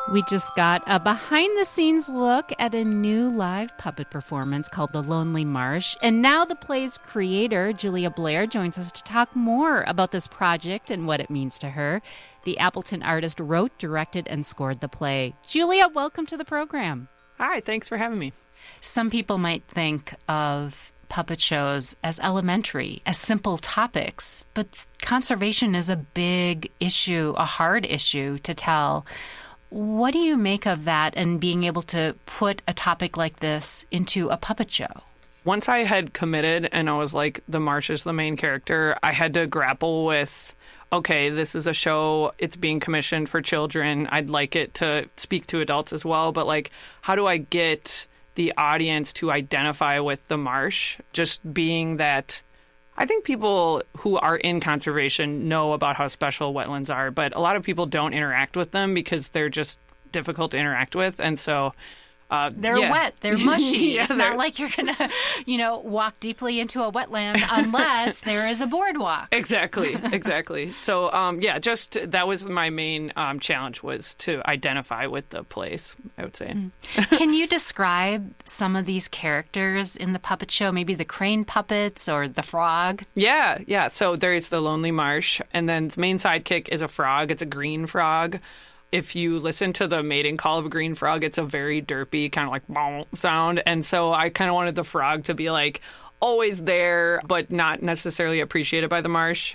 We just got a behind-the-scenes look at a new live puppet performance called The Lonely Marsh. And now the play's creator, Julia Blair, joins us to talk more about this project and what it means to her. The Appleton artist wrote, directed, and scored the play. Julia, welcome to the program. Hi, thanks for having me. Some people might think of puppet shows as elementary, as simple topics, but conservation is a big issue, a hard issue to tell. What do you make of that and being able to put a topic like this into a puppet show? Once I had committed and I was like, the marsh is the main character, I had to grapple with, okay, this is a show, it's being commissioned for children. I'd like it to speak to adults as well, but like, how do I get the audience to identify with the marsh? Just being that I think people who are in conservation know about how special wetlands are, but a lot of people don't interact with them because they're just difficult to interact with. And so they're wet, they're mushy. It's not like you're going to, walk deeply into a wetland unless there is a boardwalk. Exactly. So, just that was my main challenge, was to identify with the place, I would say. Can you describe some of these characters in the puppet show, maybe the crane puppets or the frog? Yeah. So there's the Lonely Marsh, and then the main sidekick is a frog. It's a green frog. If you listen to the mating call of a green frog, it's a very derpy kind of like bonk sound. And so I kind of wanted the frog to be like always there, but not necessarily appreciated by the marsh.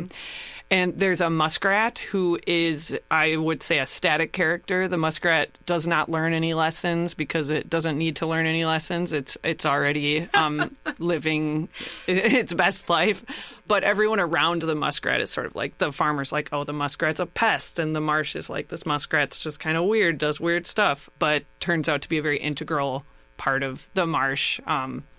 And there's a muskrat who is, I would say, a static character. The muskrat does not learn any lessons because it doesn't need to learn any lessons. It's already living its best life. But everyone around the muskrat is sort of like, the farmer's like, oh, the muskrat's a pest. And the marsh is like, this muskrat's just kind of weird, does weird stuff. But turns out to be a very integral part of the marsh.